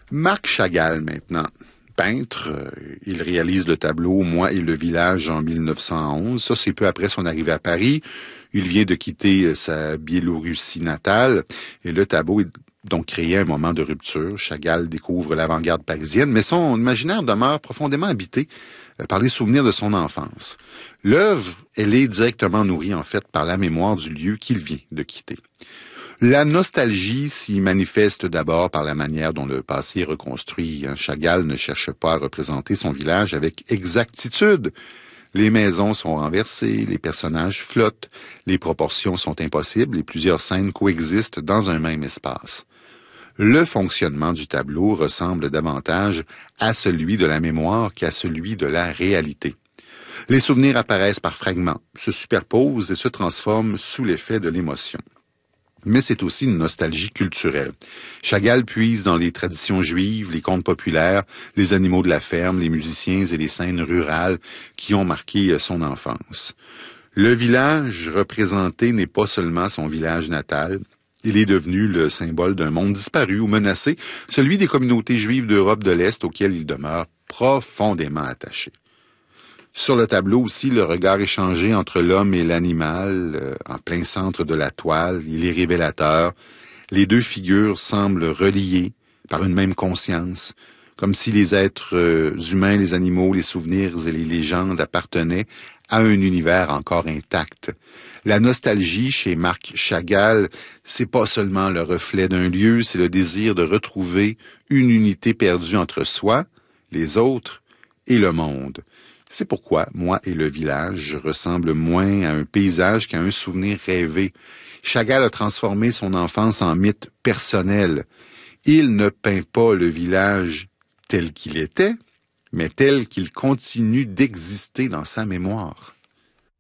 Marc Chagall, maintenant. Peintre, il réalise le tableau Moi et le village en 1911. Ça, c'est peu après son arrivée à Paris. Il vient de quitter sa Biélorussie natale et le tableau est donc créé un moment de rupture. Chagall découvre l'avant-garde parisienne, mais son imaginaire demeure profondément habité par les souvenirs de son enfance. L'œuvre, elle est directement nourrie en fait par la mémoire du lieu qu'il vient de quitter. La nostalgie s'y manifeste d'abord par la manière dont le passé est reconstruit. Chagall ne cherche pas à représenter son village avec exactitude. Les maisons sont renversées, les personnages flottent, les proportions sont impossibles et plusieurs scènes coexistent dans un même espace. Le fonctionnement du tableau ressemble davantage à celui de la mémoire qu'à celui de la réalité. Les souvenirs apparaissent par fragments, se superposent et se transforment sous l'effet de l'émotion. Mais c'est aussi une nostalgie culturelle. Chagall puise dans les traditions juives, les contes populaires, les animaux de la ferme, les musiciens et les scènes rurales qui ont marqué son enfance. Le village représenté n'est pas seulement son village natal, il est devenu le symbole d'un monde disparu ou menacé, celui des communautés juives d'Europe de l'Est auxquelles il demeure profondément attaché. Sur le tableau aussi, le regard échangé entre l'homme et l'animal, en plein centre de la toile, il est révélateur. Les deux figures semblent reliées par une même conscience, comme si les êtres humains, les animaux, les souvenirs et les légendes appartenaient à un univers encore intact. La nostalgie chez Marc Chagall, c'est pas seulement le reflet d'un lieu, c'est le désir de retrouver une unité perdue entre soi, les autres et le monde. C'est pourquoi Moi et le village ressemble moins à un paysage qu'à un souvenir rêvé. Chagall a transformé son enfance en mythe personnel. Il ne peint pas le village tel qu'il était, mais tel qu'il continue d'exister dans sa mémoire.